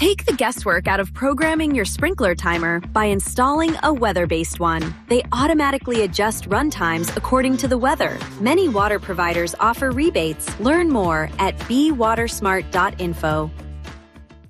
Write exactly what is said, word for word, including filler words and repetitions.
Take the guesswork out of programming your sprinkler timer by installing a weather-based one. They automatically adjust run times according to the weather. Many water providers offer rebates. Learn more at be water smart dot info.